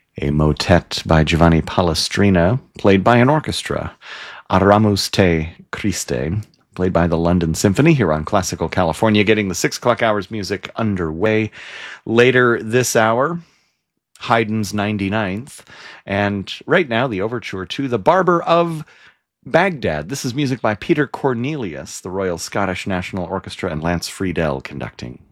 A motet by Giovanni Palestrina, played by an orchestra. Aramus te Christe, played by the London Symphony here on Classical California, getting the 6 o'clock hours music underway. Later this hour, Haydn's 99th, and right now the overture to The Barber of Baghdad. This is music by Peter Cornelius, the Royal Scottish National Orchestra, and Lance Friedel conducting.